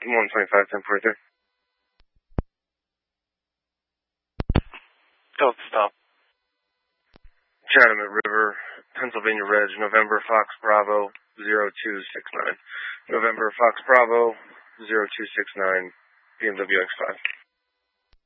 125, 1043. Delta stop. Chatham at River, Pennsylvania Reg, November Fox Bravo 0269. November Fox Bravo 0269, BMW X5.